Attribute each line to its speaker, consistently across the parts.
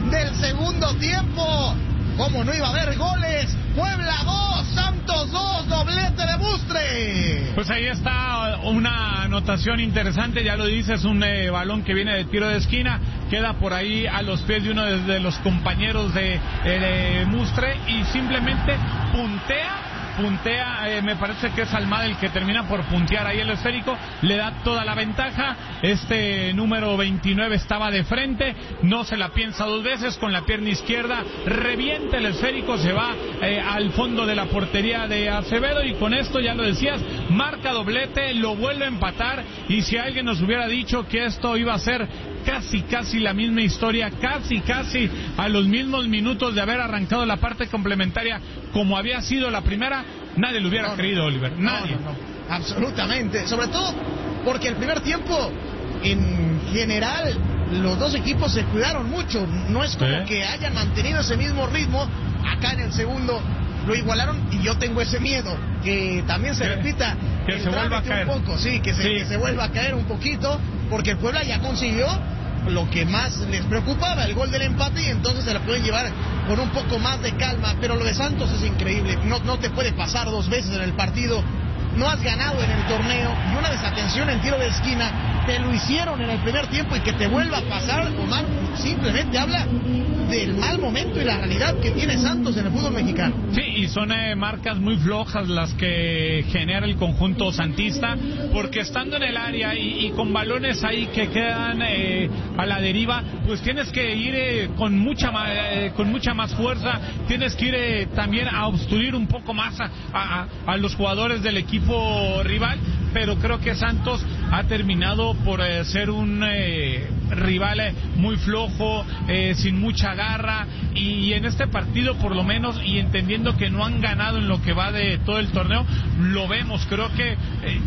Speaker 1: del segundo tiempo. ¿Cómo no iba a haber goles? Puebla 2, Santos 2, doblete de Bustre.
Speaker 2: Pues ahí está una anotación interesante, ya lo dices, un balón que viene de tiro de esquina, queda por ahí a los pies de uno de los compañeros de Mustre y simplemente puntea, me parece que es Almada el que termina por puntear ahí el esférico, le da toda la ventaja. Este número 29 estaba de frente, no se la piensa dos veces, con la pierna izquierda revienta el esférico, se va al fondo de la portería de Acevedo y con esto, ya lo decías, marca doblete, lo vuelve a empatar. Y si alguien nos hubiera dicho que esto iba a ser casi la misma historia, casi a los mismos minutos de haber arrancado la parte complementaria como había sido la primera, nadie lo hubiera creído, Oliver, nadie.
Speaker 1: No, absolutamente, sobre todo porque el primer tiempo en general los dos equipos se cuidaron mucho, no es como que hayan mantenido ese mismo ritmo. Acá en el segundo lo igualaron y yo tengo ese miedo que también se repita,
Speaker 2: que se vuelva a caer
Speaker 1: un poco, que se vuelva a caer un poquito, porque el Puebla ya consiguió lo que más les preocupaba, el gol del empate, y entonces se la pueden llevar con un poco más de calma. Pero lo de Santos es increíble, no te puede pasar dos veces en el partido, no has ganado en el torneo y una desatención en tiro de esquina te lo hicieron en el primer tiempo, y que te vuelva a pasar, Omar, simplemente habla del mal momento y la realidad que tiene Santos en el fútbol mexicano.
Speaker 2: Sí, y son marcas muy flojas las que genera el conjunto santista, porque estando en el área y con balones ahí que quedan a la deriva, pues tienes que ir con mucha más fuerza, tienes que ir también a obstruir un poco más a los jugadores del equipo rival, pero creo que Santos ha terminado por ser un rival muy flojo, sin mucha garra, y en este partido por lo menos, y entendiendo que no han ganado en lo que va de todo el torneo, lo vemos, creo que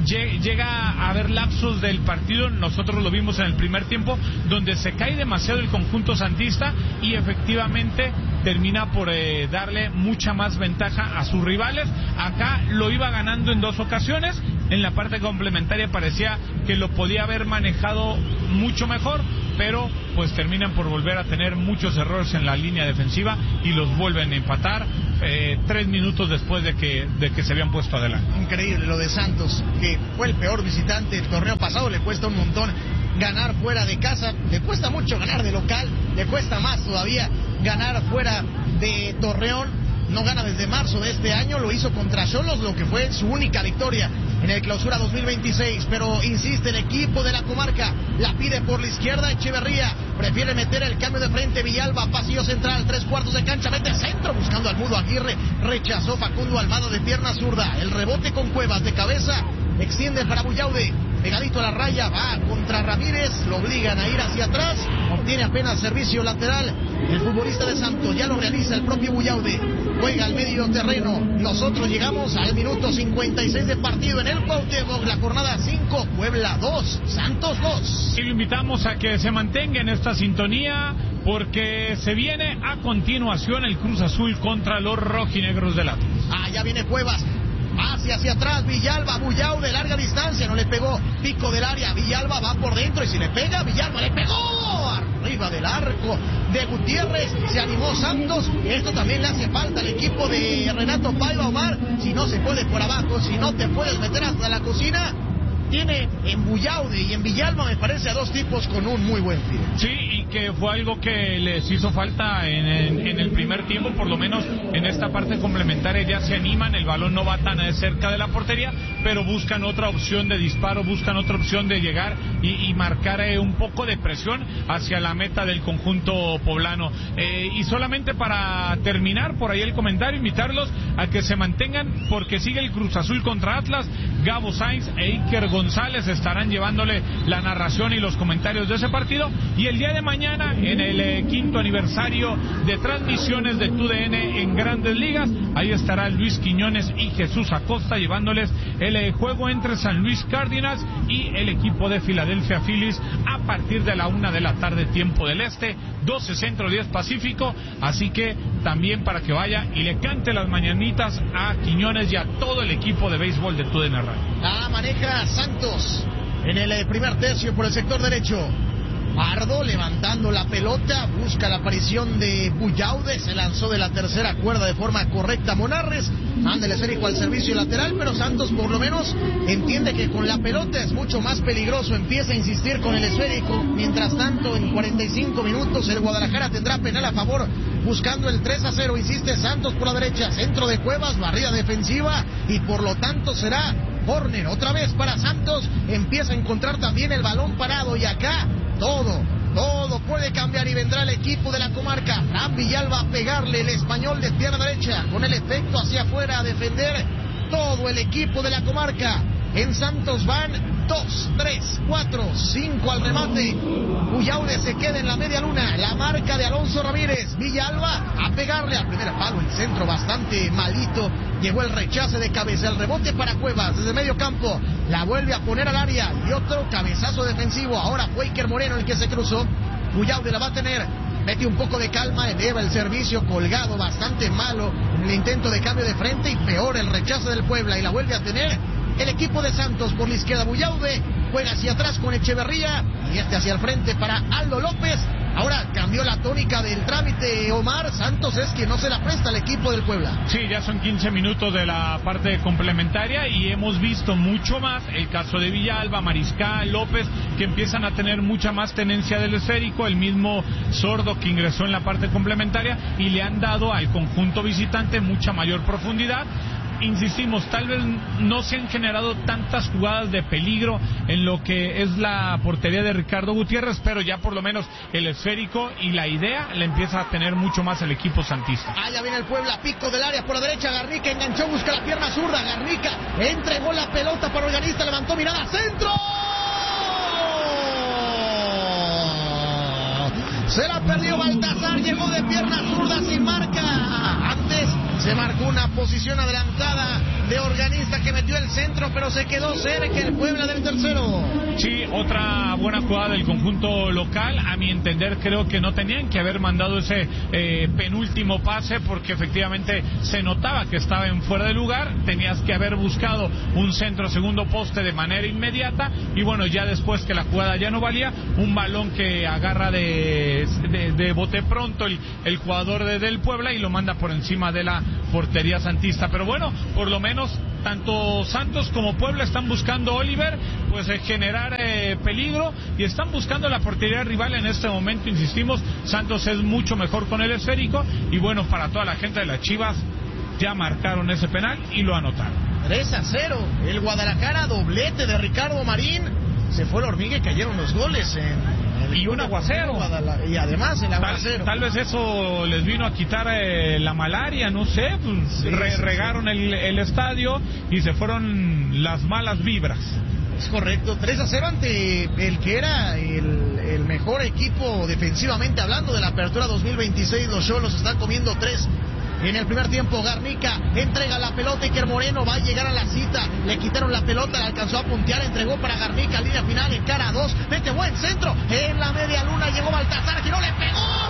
Speaker 2: llega a haber lapsos del partido, nosotros lo vimos en el primer tiempo, donde se cae demasiado el conjunto santista y efectivamente termina por darle mucha más ventaja a sus rivales. Acá lo iba ganando en dos ocasiones, en la parte complementaria parecía que lo podía haber manejado mucho mejor, pero pues terminan por volver a tener muchos errores en la línea defensiva y los vuelven a empatar 3 minutos después de que se habían puesto adelante.
Speaker 1: Increíble lo de Santos, que fue el peor visitante del torneo pasado, le cuesta un montón ganar fuera de casa, le cuesta mucho ganar de local, le cuesta más todavía ganar fuera de Torreón. No gana desde marzo de este año, lo hizo contra Xolos, lo que fue su única victoria en el Clausura 2026, pero insiste el equipo de la comarca, la pide por la izquierda Echeverría, prefiere meter el cambio de frente, Villalba, pasillo central, 3/4 de cancha, mete centro buscando al Mudo Aguirre, rechazó Facundo Almada de pierna zurda, el rebote con Cuevas de cabeza, extiende para Buyaude, pegadito a la raya, va contra Ramírez, lo obligan a ir hacia atrás, obtiene apenas servicio lateral, el futbolista de Santos ya lo realiza el propio Buyaude, juega al medio terreno. Nosotros llegamos al minuto 56 de partido en el Cuauhtémoc, la jornada 5, Puebla 2, Santos 2.
Speaker 2: Y lo invitamos a que se mantenga en esta sintonía, porque se viene a continuación el Cruz Azul contra los rojinegros del Atlas.
Speaker 1: Ya viene Cuevas, hacia atrás, Villalba, Buyaude de larga distancia, no le pegó, pico del área, Villalba va por dentro y si le pega, Villalba le pegó, arriba del arco de Gutiérrez, se animó Santos, esto también le hace falta al equipo de Renato Paiva, Omar, si no se puede por abajo, si no te puedes meter hasta la cocina, tiene en Buyaude y en Villalba, me parece, a dos tipos con un muy buen pie.
Speaker 2: Sí, y que fue algo que les hizo falta en el primer tiempo, por lo menos en esta parte complementaria ya se animan, el balón no va tan cerca de la portería, pero buscan otra opción de disparo, buscan otra opción de llegar y marcar un poco de presión hacia la meta del conjunto poblano. Y solamente para terminar por ahí el comentario, invitarlos a que se mantengan, porque sigue el Cruz Azul contra Atlas, Gabo Sainz e Iker González estarán llevándole la narración y los comentarios de ese partido, y el día de mañana en el 5º aniversario de transmisiones de TUDN en Grandes Ligas, ahí estará Luis Quiñones y Jesús Acosta llevándoles el juego entre San Luis Cardinals y el equipo de Philadelphia Phillies a partir de la 1 de la tarde tiempo del este, 12 centro, 10 pacífico, así que también para que vaya y le cante las mañanitas a Quiñones y a todo el equipo de béisbol de TUDN Radio.
Speaker 1: Maneja Santos en el primer tercio por el sector derecho. Pardo levantando la pelota, busca la aparición de Buyaude, se lanzó de la tercera cuerda de forma correcta Monarres, manda el esférico al servicio lateral, pero Santos por lo menos entiende que con la pelota es mucho más peligroso, empieza a insistir con el esférico. Mientras tanto, en 45 minutos el Guadalajara tendrá penal a favor, buscando el 3-0, insiste Santos por la derecha, centro de Cuevas, barrida defensiva y por lo tanto será córner otra vez para Santos. Empieza a encontrar también el balón parado y acá todo puede cambiar y vendrá el equipo de la comarca. Fran Villalba a pegarle, el español de pierna derecha con el efecto hacia afuera a defender todo el equipo de la comarca. En Santos van 2, 3, 4, 5 al remate. Buyaude se queda en la media luna, la marca de Alonso Ramírez. Villalba a pegarle al primer palo, el centro bastante malito. Llegó el rechace de cabeza, el rebote para Cuevas desde medio campo, la vuelve a poner al área y otro cabezazo defensivo. Ahora fue Iker Moreno el que se cruzó. Buyaude la va a tener, mete un poco de calma, eleva el servicio colgado, bastante malo en el intento de cambio de frente y peor el rechace del Puebla y la vuelve a tener el equipo de Santos por la izquierda. Buyaude juega hacia atrás con Echeverría y hacia el frente para Aldo López. Ahora cambió la tónica del trámite Omar. Santos es quien no se la presta al equipo del Puebla.
Speaker 2: Sí, ya son 15 minutos de la parte complementaria y hemos visto mucho más el caso de Villalba, Mariscal, López, que empiezan a tener mucha más tenencia del esférico. El mismo Sordo que ingresó en la parte complementaria y le han dado al conjunto visitante mucha mayor profundidad. Insistimos, tal vez no se han generado tantas jugadas de peligro en lo que es la portería de Ricardo Gutiérrez, pero ya por lo menos el esférico y la idea la empieza a tener mucho más el equipo santista.
Speaker 1: Allá viene el Puebla, pico del área por la derecha, Garnica enganchó, busca la pierna zurda, Garnica entregó la pelota para Organista, levantó mirada, ¡centro! Se la perdió Baltazar, llegó de pierna zurda sin marca. Antes se marcó una posición adelantada de Organista que metió el centro, pero se quedó cerca el Puebla del tercero.
Speaker 2: Sí, otra buena jugada del conjunto local. A mi entender, creo que no tenían que haber mandado ese penúltimo pase porque efectivamente se notaba que estaba en fuera de lugar. Tenías que haber buscado un centro segundo poste de manera inmediata y bueno, ya después que la jugada ya no valía, un balón que agarra de bote pronto el jugador del Puebla y lo manda por encima de la portería santista. Pero bueno, por lo menos tanto Santos como Puebla están buscando, Oliver, pues generar peligro y están buscando la portería rival en este momento. Insistimos, Santos es mucho mejor con el esférico y bueno, para toda la gente de las Chivas ya marcaron ese penal y lo anotaron.
Speaker 1: 3-0, el Guadalajara, doblete de Ricardo Marín. Se fue la hormiga y cayeron los goles
Speaker 2: y un aguacero.
Speaker 1: Y además el aguacero.
Speaker 2: Tal vez eso les vino a quitar la malaria, no sé. Pues regaron el estadio y se fueron las malas vibras.
Speaker 1: Es correcto, 3-0 ante el que era el mejor equipo defensivamente hablando de la apertura 2026. Los Xolos están comiendo 3. En el primer tiempo, Garnica entrega la pelota, Iker Moreno va a llegar a la cita, le quitaron la pelota, la alcanzó a puntear, entregó para Garnica, línea final, en cara a 2, mete buen centro, en la media luna llegó Baltazar, que no le pegó.